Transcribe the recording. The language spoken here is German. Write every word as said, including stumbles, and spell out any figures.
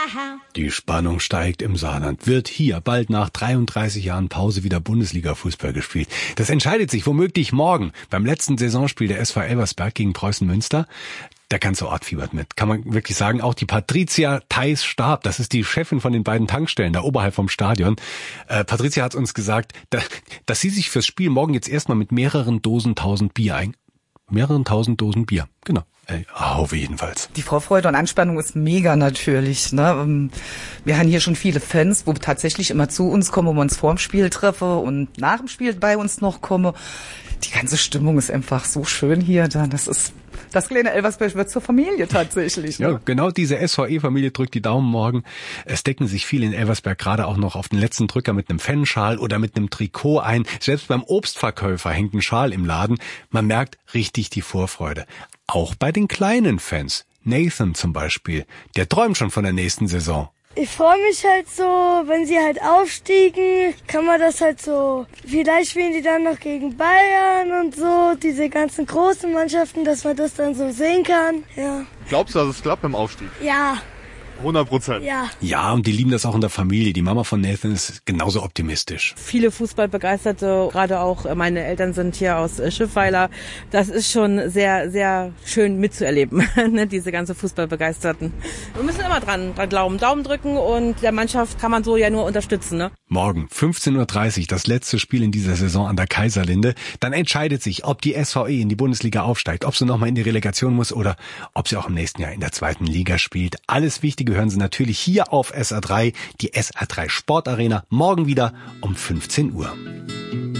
Die Spannung steigt im Saarland. Wird hier bald nach dreiunddreißig Jahren Pause wieder Bundesliga-Fußball gespielt? Das entscheidet sich womöglich morgen beim letzten Saisonspiel der S V Elversberg gegen Preußen Münster. Der ganze Ort fiebert mit. Kann man wirklich sagen, auch die Patricia Theis-Stab, das ist die Chefin von den beiden Tankstellen da oberhalb vom Stadion. Äh, Patricia hat uns gesagt, da, dass sie sich fürs Spiel morgen jetzt erstmal mit mehreren Dosen tausend Bier ein... Mehreren tausend Dosen Bier, genau. Äh, Haufe jedenfalls. Die Vorfreude und Anspannung ist mega natürlich. Ne? Wir haben hier schon viele Fans, wo tatsächlich immer zu uns kommen, wo wir uns vor dem Spiel treffen und nach dem Spiel bei uns noch kommen. Die ganze Stimmung ist einfach so schön hier. Da. Das ist das kleine Elversberg wird zur Familie tatsächlich. Ne? Ja, genau diese S V E-Familie drückt die Daumen morgen. Es decken sich viele in Elversberg gerade auch noch auf den letzten Drücker mit einem Fanschal oder mit einem Trikot ein. Selbst beim Obstverkäufer hängt ein Schal im Laden. Man merkt richtig die Vorfreude. Auch bei den kleinen Fans. Nathan zum Beispiel, der träumt schon von der nächsten Saison. Ich freue mich halt so, wenn sie halt aufstiegen, kann man das halt so, vielleicht spielen die dann noch gegen Bayern und so, diese ganzen großen Mannschaften, dass man das dann so sehen kann, ja. Glaubst du, dass es klappt im Aufstieg? Ja. hundert Prozent. Ja. Ja, und die lieben das auch in der Familie. Die Mama von Nathan ist genauso optimistisch. Viele Fußballbegeisterte, gerade auch meine Eltern sind hier aus Schiffweiler. Das ist schon sehr, sehr schön mitzuerleben, ne, diese ganze Fußballbegeisterten. Wir müssen immer dran, dran glauben, Daumen drücken und der Mannschaft kann man so ja nur unterstützen. Ne? Morgen, fünfzehn Uhr dreißig, das letzte Spiel in dieser Saison an der Kaiserlinde. Dann entscheidet sich, ob die S V E in die Bundesliga aufsteigt, ob sie nochmal in die Relegation muss oder ob sie auch im nächsten Jahr in der zweiten Liga spielt. Alles Wichtige hören Sie natürlich hier auf S R drei, die S R drei Sportarena, morgen wieder um fünfzehn Uhr.